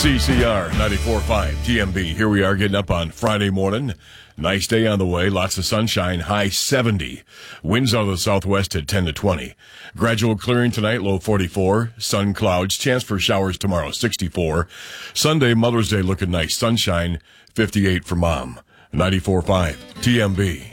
CCR 94.5 TMB. Here we are getting up on Friday morning. Nice day on the way. Lots of sunshine. High 70. Winds out of the southwest at 10 to 20. Gradual clearing tonight. Low 44. Sun clouds. Chance for showers tomorrow. 64. Sunday, Mother's Day looking nice. Sunshine. 58 for Mom. 94.5 TMB.